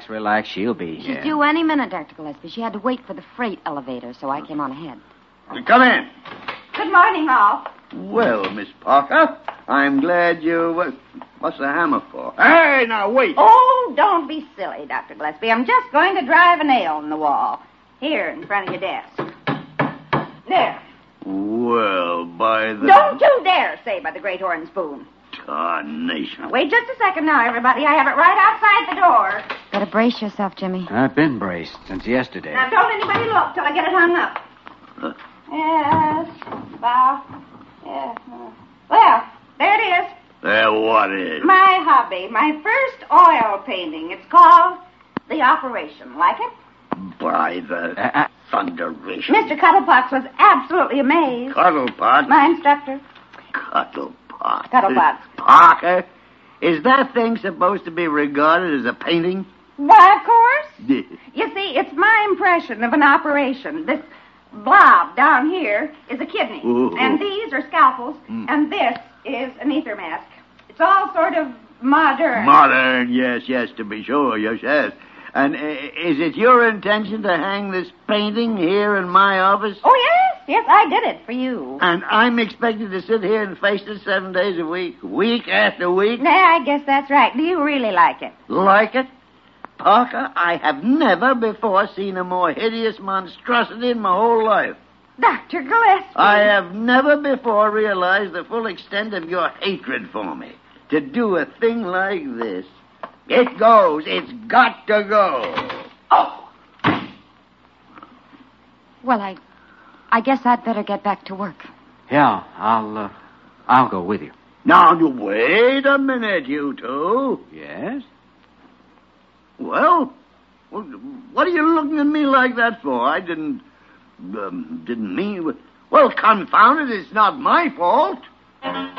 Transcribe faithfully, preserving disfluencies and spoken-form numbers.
Relax, relax. She'll be She's here. due any minute, Doctor Gillespie. She had to wait for the freight elevator, so I came on ahead. Come in. Good morning, all. Well, Miss Parker, I'm glad you... Uh, what's the hammer for? Hey, now, wait. Oh, don't be silly, Doctor Gillespie. I'm just going to drive a nail in the wall. Here, in front of your desk. There. Well, by the... Don't you dare say by the great horn spoon. Tarnation. Wait just a second now, everybody. I have it right outside the door. Better brace yourself, Jimmy. I've been braced since yesterday. Now, don't anybody look till I get it hung up. Huh. Yes, about... Yeah. uh, Well, there it is. There, what is? My hobby, my first oil painting. It's called The Operation. Like it? By the Uh, uh, thunderation. Mister Cuddlepox was absolutely amazed. Cuddlepot. My instructor. Cuddlepot. Cuddlepot. Parker, is that thing supposed to be regarded as a painting? Why, of course. You see, it's my impression of an operation. This blob down here is a kidney. Ooh. And these are scalpels. Mm. And this is an ether mask. It's all sort of modern. Modern, yes, yes, to be sure, yes, yes. And uh, is it your intention to hang this painting here in my office? Oh, yes, yes, I did it for you. And I'm expected to sit here and face it seven days a week, week after week? Nah, I guess that's right. Do you really like it? Like it? Parker, I have never before seen a more hideous monstrosity in my whole life. Doctor Gillespie. I have never before realized the full extent of your hatred for me. To do a thing like this. It goes. It's got to go. Oh! Well, I... I guess I'd better get back to work. Yeah, I'll, uh, I'll go with you. Now, you wait a minute, you two. Yes? Well, what are you looking at me like that for? I didn't, um, didn't mean... Well, confound it, it's not my fault.